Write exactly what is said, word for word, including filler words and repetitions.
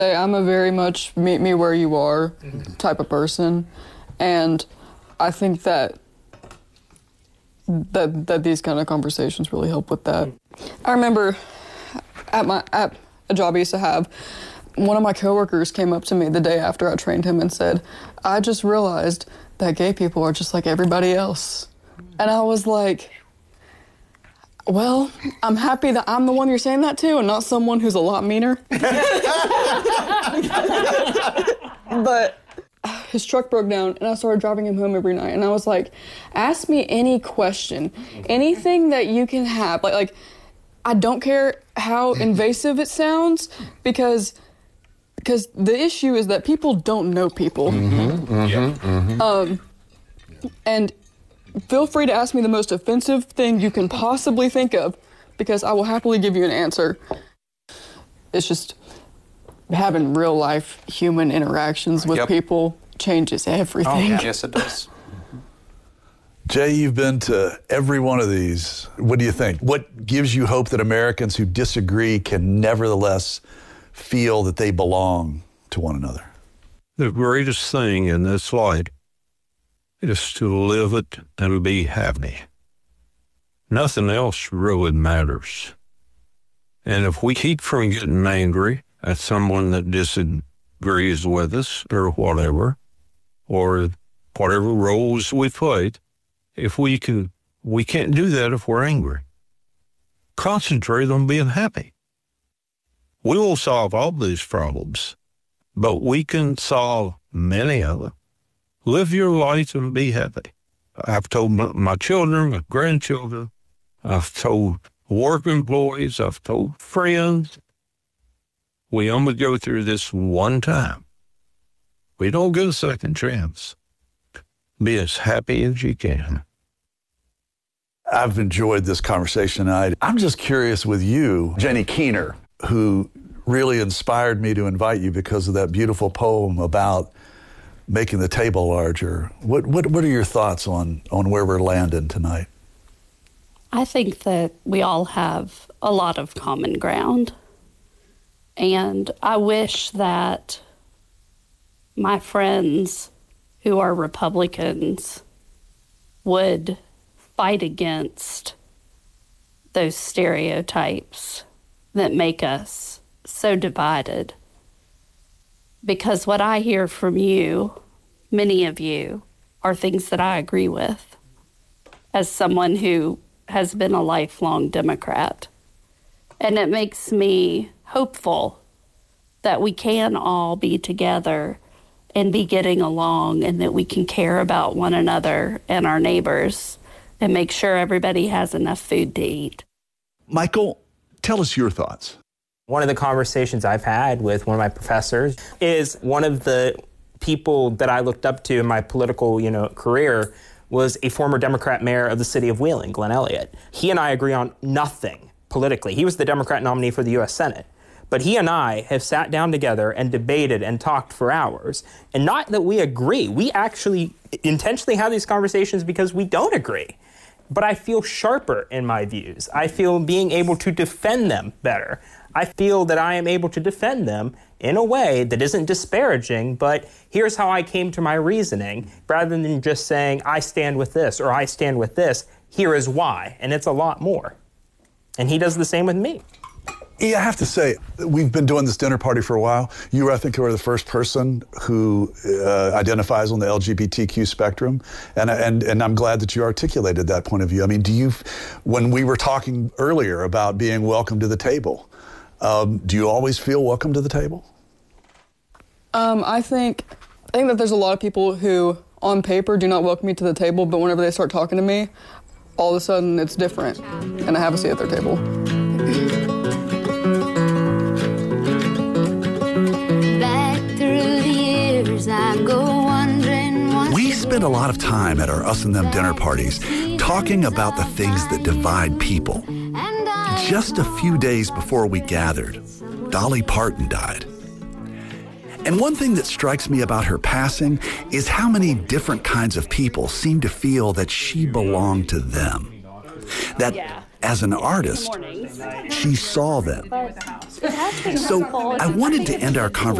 I'm a very much meet me where you are type of person, and I think that that that these kind of conversations really help with that. I remember at my at a job I used to have, one of my coworkers came up to me the day after I trained him and said, "I just realized that gay people are just like everybody else." And I was like, well, I'm happy that I'm the one you're saying that to and not someone who's a lot meaner. But his truck broke down and I started driving him home every night. And I was like, ask me any question, anything that you can have. Like, like I don't care how invasive it sounds, because because the issue is that people don't know people. Mm-hmm, mm-hmm, mm-hmm. Um, and feel free to ask me the most offensive thing you can possibly think of, because I will happily give you an answer. It's just having real life human interactions with Yep. people changes everything. Oh, yeah. Yes, it does. Jay, you've been to every one of these. What do you think? What gives you hope that Americans who disagree can nevertheless feel that they belong to one another? The greatest thing in this life is to live it and be happy. Nothing else really matters. And if we keep from getting angry at someone that disagrees with us or whatever, or whatever roles we played, if we can, we can't do that if we're angry. Concentrate on being happy. We will solve all these problems, but we can solve many of them. Live your life and be happy. I've told my, my children, my grandchildren, I've told work employees, I've told friends, we only go through this one time. We don't get a second chance. Be as happy as you can. I've enjoyed this conversation tonight. I'm just curious with you, Jenny Keener, who really inspired me to invite you because of that beautiful poem about making the table larger. What what what are your thoughts on, on where we're landing tonight? I think that we all have a lot of common ground. And I wish that my friends who are Republicans would fight against those stereotypes that make us so divided. Because what I hear from you, many of you, are things that I agree with as someone who has been a lifelong Democrat. And it makes me hopeful that we can all be together and be getting along, and that we can care about one another and our neighbors and make sure everybody has enough food to eat. Michael, tell us your thoughts. One of the conversations I've had with one of my professors is one of the people that I looked up to in my political, you know, career was a former Democrat mayor of the city of Wheeling, Glenn Elliott. He and I agree on nothing politically. He was the Democrat nominee for the U S Senate. But he and I have sat down together and debated and talked for hours. And not that we agree. We actually intentionally have these conversations because we don't agree. But I feel sharper in my views. I feel being able to defend them better. I feel that I am able to defend them in a way that isn't disparaging, but here's how I came to my reasoning, rather than just saying, I stand with this or I stand with this. Here is why. And it's a lot more. And he does the same with me. Yeah, I have to say, we've been doing this dinner party for a while. You, I think, were the first person who uh, identifies on the L G B T Q spectrum, and, and and I'm glad that you articulated that point of view. I mean, do you, when we were talking earlier about being welcome to the table, um, do you always feel welcome to the table? Um, I think I think that there's a lot of people who, on paper, do not welcome me to the table, but whenever they start talking to me, all of a sudden it's different, and I have a seat at their table. We spend a lot of time at our Us and Them dinner parties talking about the things that divide people. Just a few days before we gathered, Dolly Parton died. And one thing that strikes me about her passing is how many different kinds of people seem to feel that she belonged to them. That as an artist, she saw them. It has been So helpful. I wanted to end our conversation